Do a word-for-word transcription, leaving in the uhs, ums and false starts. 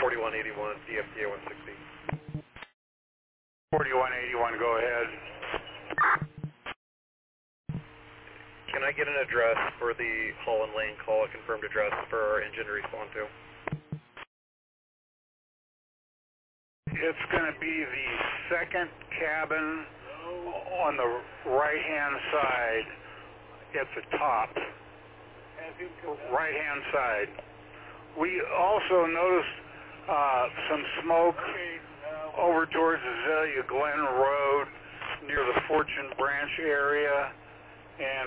forty-one eighty-one, D F T A one sixty. forty-one eighty-one, go ahead. Can I get an address for the Holland Lane call, a confirmed address for our engine to respond to? It's going to be the second cabin on the right-hand side at the top. Right-hand side. We also noticed uh, some smoke over towards Azalea Glen Road near the Fortune Branch area, and